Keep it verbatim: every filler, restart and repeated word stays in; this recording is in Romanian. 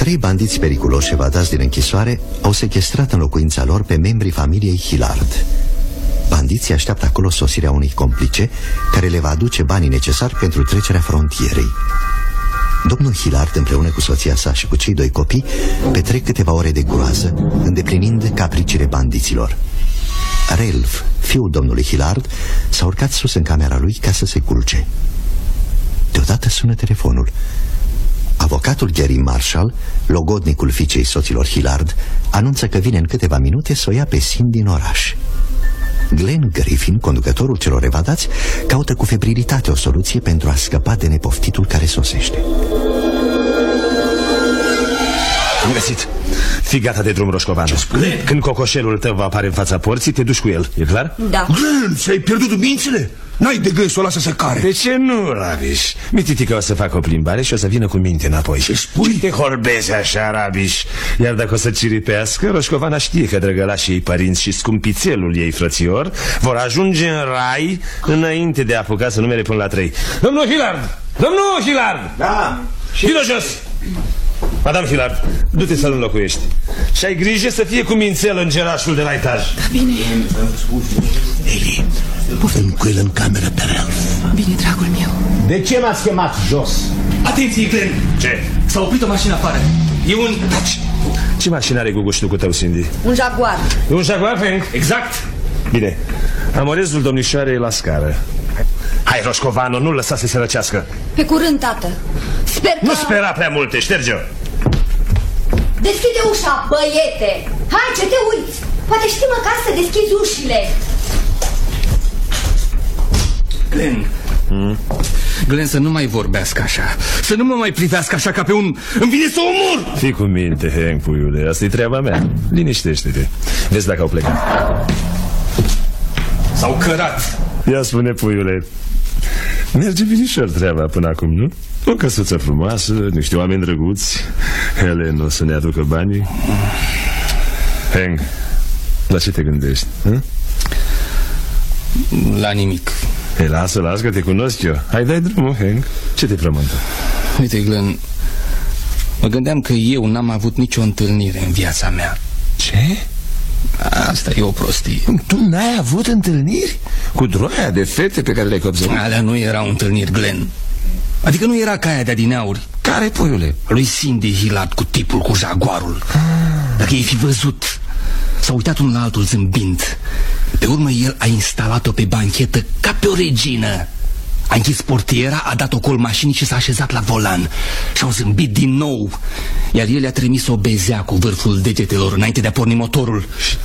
Trei bandiți periculoși evadați din închisoare au sechestrat în locuința lor pe membrii familiei Hilard. Bandiții așteaptă acolo sosirea unui complice care le va aduce banii necesari pentru trecerea frontierei. Domnul Hilard, împreună cu soția sa și cu cei doi copii, petrec câteva ore de groază, îndeplinind capriciile bandiților. Relf, fiul domnului Hilard, s-a urcat sus în camera lui ca să se culce. Deodată sună telefonul. Avocatul Gary Marshall, logodnicul fiicei soților Hilard, anunță că vine în câteva minute să o ia pe Cindy din oraș. Glenn Griffin, conducătorul celor evadați, caută cu febrilitate o soluție pentru a scăpa de nepoftitul care sosește. Am găsit. Fii gata de drum, Roșcovan. Ce spune? Când cocoșelul tău va apare în fața porții, te duci cu el, e clar? Da. Glenn, ți-ai pierdut mințile? N-ai de gând să o lasă să care. De ce nu, Rabiș? Mititica o să facă o plimbare și o să vină cu minte înapoi. Ce spui? Ce te horbezi așa, Rabiș? Iar dacă o să ciripească, Roșcovana știe că drăgălașii ei părinți și scumpițelul ei frățior vor ajunge în rai înainte de a apuca să numere până la trei. Domnul Hilard! Domnul Hilard! Da. Vino jos! Madame Hilard, du-te să-l înlocuiești. Și ai grijă să fie cu mințel în gerașul de la etaj. Da, bine. Eli, poftim cu el în cameră pe Ralph. Bine, dragul meu. De ce m-ați chemat jos? Atenție, Glenn! Ce? S-a oprit o mașină afară. E un... Taci! Ce mașină are guguștul cu tău, Cindy? Un Jaguar. E un Jaguar, Frank? Exact! Bine, amorezul domnișoarei la scară. Hai, Roșcovano, nu lăsa să se răcească. Pe curând, tată. Sper că... Nu spera prea multe, șterge-o. Deschide ușa, băiete. Hai, ce te uiți? Poate știi măcar să deschizi ușile. Glenn, hmm? Glenn, să nu mai vorbească așa. Să nu mă mai privească așa ca pe un... Îmi vine să omor! Fii cu minte, Hank, puiule, asta e treaba mea. Liniștește-te. Vezi dacă au plecat. S-au cărat. Ia spune, puiule, merge binișor treaba până acum, nu? O căsuță frumoasă, niște oameni drăguți. Helen o să ne aducă banii. Hank, la ce te gândești? Hă? La nimic. Ei, lasă, lasă că te cunosc eu. Hai, dai drumul, Hank. Ce te frământă? Uite, Glenn, mă gândeam că eu n-am avut nicio întâlnire în viața mea. Ce? Asta e o prostie. Tu n-ai avut întâlniri? Cu droaia de fete pe care le-ai copzărit? Alea nu erau întâlniri, Glenn. Adică nu era ca aia de adineauri. Care, puiule? Lui Cindy Hilard cu tipul cu Jaguarul. Dacă ei fi văzut, s-au uitat unul la altul zâmbind. Pe urmă el a instalat-o pe banchetă ca pe o regină. A închis portiera, a dat ocol mașinii și s-a așezat la volan. Și-au zâmbit din nou. Iar el i-a trimis o bezea cu vârful degetelor înainte de a porni motorul.